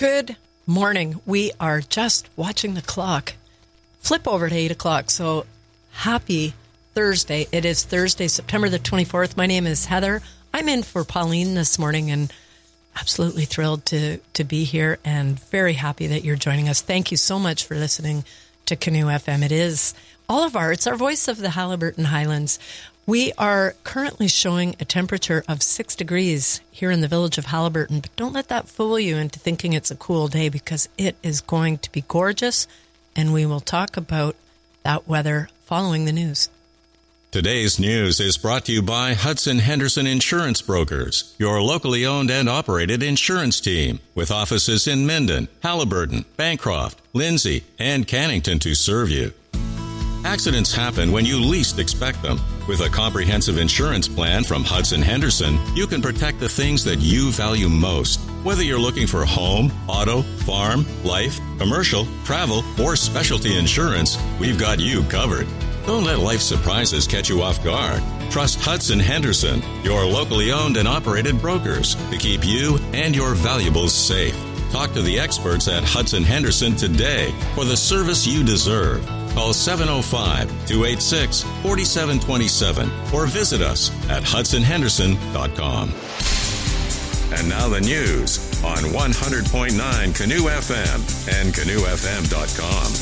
Good morning. We are just watching the clock flip over to 8 o'clock. So happy Thursday. It is Thursday, September the 24th. My name is Heather. I'm in for Pauline this morning and absolutely thrilled to be here and very happy that you're joining us. Thank you so much for listening to Canoe FM. It's our voice of the Haliburton Highlands. We are currently showing a temperature of 6 degrees here in the village of Haliburton, but don't let that fool you into thinking it's a cool day because it is going to be gorgeous, and we will talk about that weather following the news. Today's news is brought to you by Hudson Henderson Insurance Brokers, your locally owned and operated insurance team, with offices in Minden, Haliburton, Bancroft, Lindsay, and Cannington to serve you. Accidents happen when you least expect them. With a comprehensive insurance plan from Hudson Henderson, you can protect the things that you value most. Whether you're looking for home, auto, farm, life, commercial, travel, or specialty insurance, we've got you covered. Don't let life's surprises catch you off guard. Trust Hudson Henderson, your locally owned and operated brokers, to keep you and your valuables safe. Talk to the experts at Hudson Henderson today for the service you deserve. Call 705-286-4727 or visit us at hudsonhenderson.com. And now the news on 100.9 Canoe FM and canoefm.com.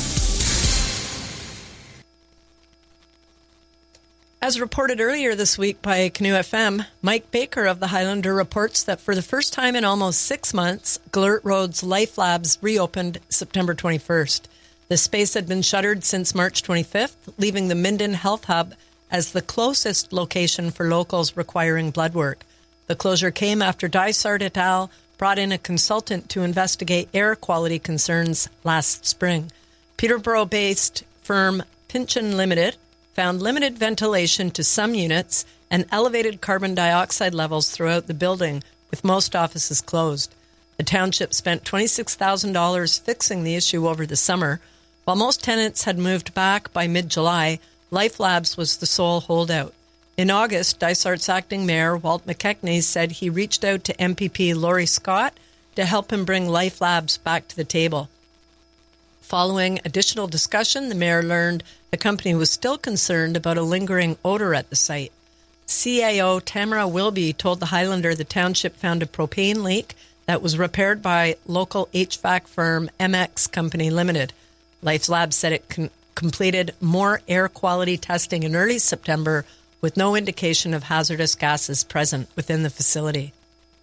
As reported earlier this week by Canoe FM, Mike Baker of the Highlander reports that for the first time in almost 6 months, Glurt Road's Life Labs reopened September 21st. The space had been shuttered since March 25th, leaving the Minden Health Hub as the closest location for locals requiring blood work. The closure came after Dysart et al. Brought in a consultant to investigate air quality concerns last spring. Peterborough-based firm Pynchon Limited found limited ventilation to some units and elevated carbon dioxide levels throughout the building, with most offices closed. The township spent $26,000 fixing the issue over the summer. While most tenants had moved back by mid-July, Life Labs was the sole holdout. In August, Dysart's acting mayor, Walt McKechnie, said he reached out to MPP Laurie Scott to help him bring Life Labs back to the table. Following additional discussion, the mayor learned the company was still concerned about a lingering odor at the site. CAO Tamara Wilby told the Highlander the township found a propane leak that was repaired by local HVAC firm MX Company Limited. Life Labs said it completed more air quality testing in early September with no indication of hazardous gases present within the facility.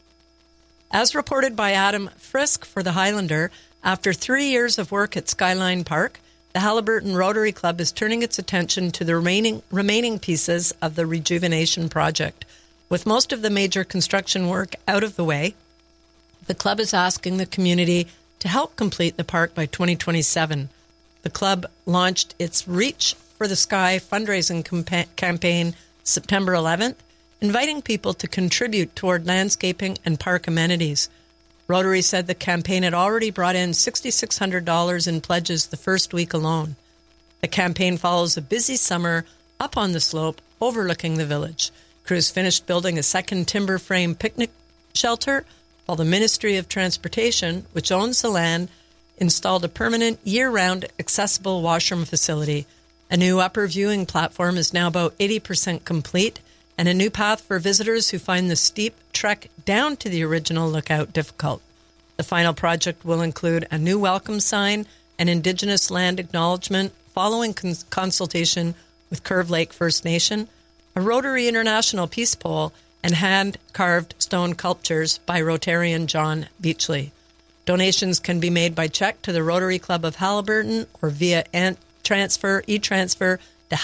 As reported by Adam Frisk for the Highlander, after 3 years of work at Skyline Park, the Haliburton Rotary Club is turning its attention to the remaining pieces of the rejuvenation project. With most of the major construction work out of the way, the club is asking the community to help complete the park by 2027. The club launched its Reach for the Sky fundraising campaign September 11th, inviting people to contribute toward landscaping and park amenities. Rotary said the campaign had already brought in $6,600 in pledges the first week alone. The campaign follows a busy summer up on the slope overlooking the village. Crews finished building a second timber frame picnic shelter, while the Ministry of Transportation, which owns the land, installed a permanent year-round accessible washroom facility. A new upper viewing platform is now about 80% complete, and a new path for visitors who find the steep trek down to the original lookout difficult. The final project will include a new welcome sign and Indigenous land acknowledgement following consultation with Curve Lake First Nation, a Rotary International peace pole, and hand-carved stone sculptures by Rotarian John Beachley. Donations can be made by check to the Rotary Club of Haliburton or via e-transfer to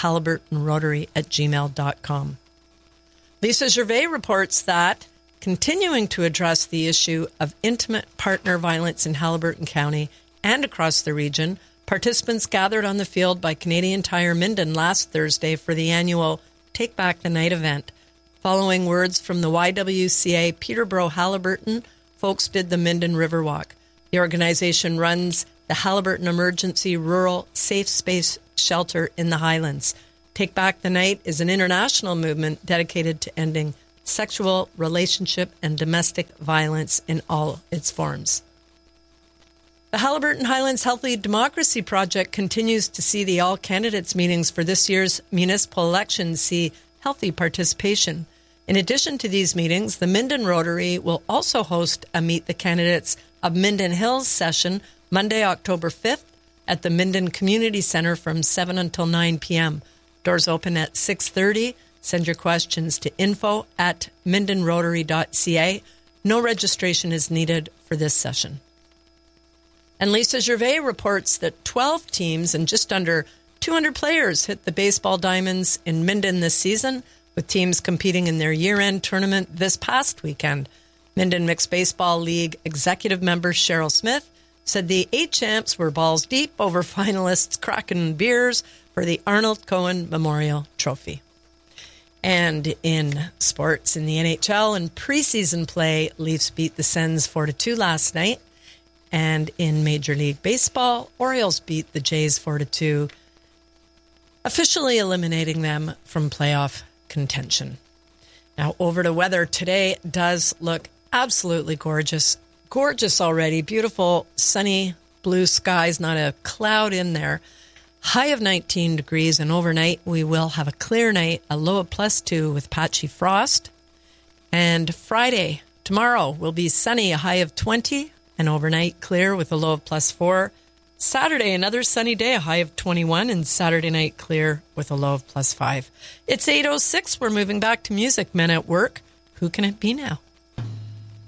haliburtonrotary@gmail.com. Lisa Gervais reports that, continuing to address the issue of intimate partner violence in Haliburton County and across the region, participants gathered on the field by Canadian Tire Minden last Thursday for the annual Take Back the Night event. Following words from the YWCA Peterborough Haliburton, folks did the Minden River Walk. The organization runs the Haliburton Emergency Rural Safe Space Shelter in the Highlands. Take Back the Night is an international movement dedicated to ending sexual, relationship, and domestic violence in all its forms. The Haliburton Highlands Healthy Democracy Project continues to see the all candidates meetings for this year's municipal elections see healthy participation. In addition to these meetings, the Minden Rotary will also host a Meet the Candidates of Minden Hills session Monday, October 5th at the Minden Community Center from 7 until 9 p.m. Doors open at 6:30. Send your questions to info@mindenrotary.ca. No registration is needed for this session. And Lisa Gervais reports that 12 teams and just under 200 players hit the baseball diamonds in Minden this season, with teams competing in their year-end tournament this past weekend. Minden Mixed Baseball League executive member Cheryl Smith said the 8 champs were balls deep over finalists cracking beers for the Arnold Cohen Memorial Trophy. And in sports, in the NHL and preseason play, Leafs beat the Sens 4-2 last night. And in Major League Baseball, Orioles beat the Jays 4-2, officially eliminating them from playoff contention. Now over to weather. Today does look absolutely gorgeous. Gorgeous already. Beautiful, sunny, blue skies, not a cloud in there. High of 19 degrees, and overnight we will have a clear night, a low of +2 with patchy frost. And Friday, tomorrow, will be sunny, a high of 20, and overnight clear with a low of +4. Saturday, another sunny day, a high of 21, and Saturday night clear with a low of +5. It's 8:06. We're moving back to music. Men at Work. Who can it be now?